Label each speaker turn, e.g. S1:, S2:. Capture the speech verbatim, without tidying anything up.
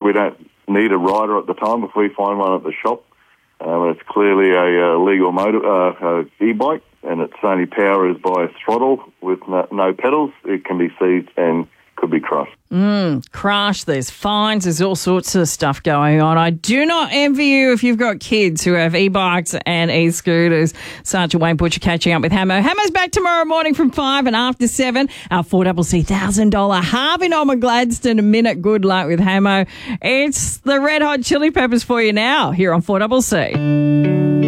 S1: we don't need a rider at the time if we find one at the shop. Um, it's clearly a uh, legal motor, uh, uh, e-bike, and its only power is by a throttle with no, no pedals. It can be seized and could be crushed.
S2: Mm, crash, there's fines, there's all sorts of stuff going on. I do not envy you if you've got kids who have e-bikes and e-scooters. Sergeant Wayne Butcher catching up with Hamo. Hamo's back tomorrow morning from five and after seven. Our four C C one thousand dollars Harvey Norman Gladstone a minute. Good luck with Hamo. It's the Red Hot Chili Peppers for you now here on four C C.